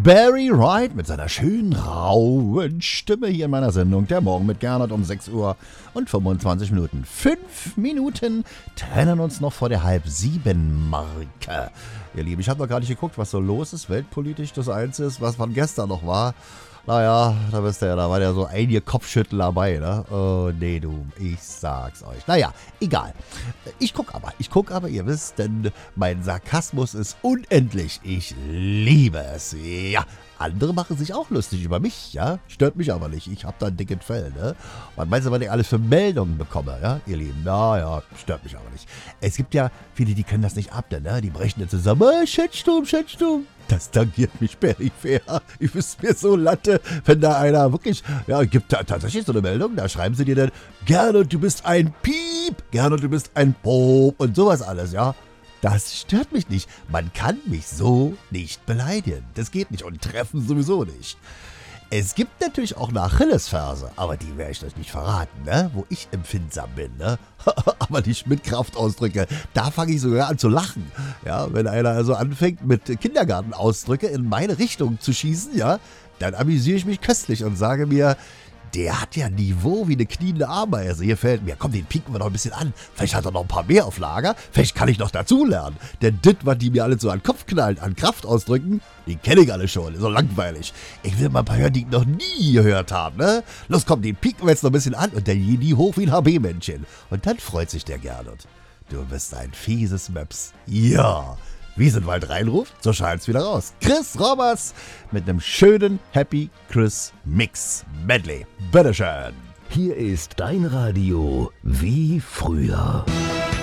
Barry Wright mit seiner schönen, rauen Stimme hier in meiner Sendung. Der Morgen mit Gernot um 6 Uhr und 25 Minuten. 5 Minuten trennen uns noch vor der Halb-7-Marke. Ihr Lieben, ich habe noch gar nicht geguckt, was so los ist, weltpolitisch. Das Einzige ist, was von gestern noch war. Naja, da war ja so einige Kopfschüttel dabei, ne? Oh, nee, du, ich sag's euch. Naja, egal. Ich guck aber, ihr wisst, denn mein Sarkasmus ist unendlich. Ich liebe es, ja. Andere machen sich auch lustig über mich, ja? Stört mich aber nicht. Ich hab da ein dickes Fell, ne? Man weiß aber, was ich alles für Meldungen bekomme, ja, ihr Lieben? Naja, stört mich aber nicht. Es gibt ja viele, die können das nicht ab, ne? Die brechen dann zusammen. Shitsturm. Das tangiert mich peripher. Ich wüsste mir so Latte, wenn da einer wirklich, ja, gibt da tatsächlich so eine Meldung, da schreiben sie dir dann, Gernot, du bist ein Piep, Gernot, du bist ein Pop und sowas alles, ja. Das stört mich nicht. Man kann mich so nicht beleidigen. Das geht nicht und treffen sowieso nicht. Es gibt natürlich auch eine Achillesferse, aber die werde ich euch nicht verraten, ne? Wo ich empfindsam bin, ne? Aber nicht mit Kraftausdrücke. Da fange ich sogar an zu lachen. Ja, wenn einer also anfängt mit Kindergartenausdrücke in meine Richtung zu schießen, ja, dann amüsiere ich mich köstlich und sage mir, der hat ja Niveau wie eine kniende Ameise. Hier fällt mir, komm, den pieken wir noch ein bisschen an. Vielleicht hat er noch ein paar mehr auf Lager. Vielleicht kann ich noch dazulernen. Denn das, was die mir alle so an den Kopf knallen, an Kraftausdrücken, die kenne ich alle schon. Ist so langweilig. Ich will mal ein paar hören, die ich noch nie gehört habe, ne? Los, komm, den pieken wir jetzt noch ein bisschen an und der Jedi hoch wie ein HB-Männchen. Und dann freut sich der Gernot. Du bist ein fieses Möps. Ja. Wiesenwald reinruft, so scheint's wieder raus. Chris Roberts mit einem schönen Happy Chris Mix Medley. Bitteschön. Hier ist dein Radio wie früher.